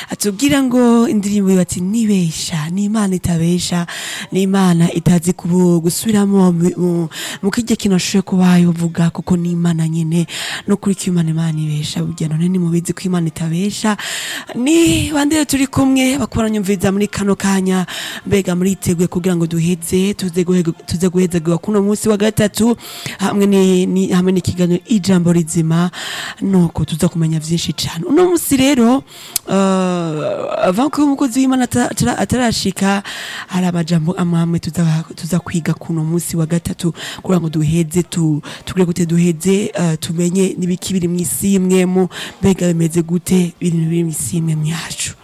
atubwira ngo indirimbo bati nibesha ni Imana itabesha ni Imana itazi gusubiramo mu kirya kintu kubaye uvuga kuko ni Imana nyene no kuri ko Imana ibesha burya none ni mubizi ko Imana itabesha ni bande turi kumwe bakora nyumviza muri kano kanya mbega muri iteguye kugira ngo duheze tuze guheza kuno munsi wa gatatu hamwe ni kiganiro ijambo rizima nuko tuza kumenya vyinshi cyane uno munsi rero avant ko umukozi w'Imana atarashika hari amajambo amwe tuza kwiga kuno munsi wa gatatu kugira ngo duheze tugire gute duheze tumenye nibiki biri mwisi imwemo mbega bimeze gute ibintu biri mwisi imwe myacu